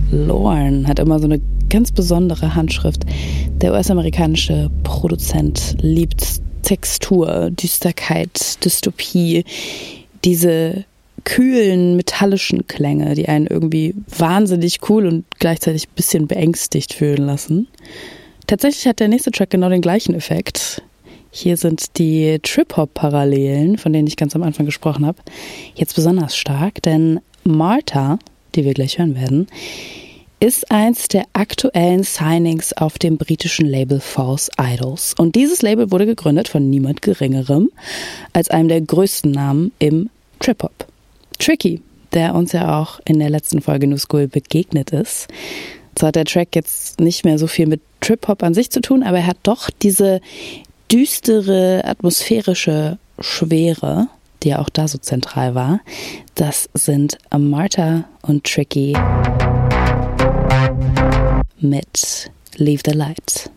Lorne hat immer so eine ganz besondere Handschrift. Der US-amerikanische Produzent liebt Textur, Düsterkeit, Dystopie, diese kühlen, metallischen Klänge, die einen irgendwie wahnsinnig cool und gleichzeitig ein bisschen beängstigt fühlen lassen. Tatsächlich hat der nächste Track genau den gleichen Effekt. Hier sind die Trip-Hop-Parallelen, von denen ich ganz am Anfang gesprochen habe, jetzt besonders stark, denn Martha, die wir gleich hören werden, ist eins der aktuellen Signings auf dem britischen Label False Idols. Und dieses Label wurde gegründet von niemand Geringerem als einem der größten Namen im Trip-Hop. Tricky, der uns ja auch in der letzten Folge New School begegnet ist. Zwar hat der Track jetzt nicht mehr so viel mit Trip-Hop an sich zu tun, aber er hat doch diese düstere, atmosphärische Schwere, die ja auch da so zentral war. Das sind Martha und Tricky mit Leave the Light.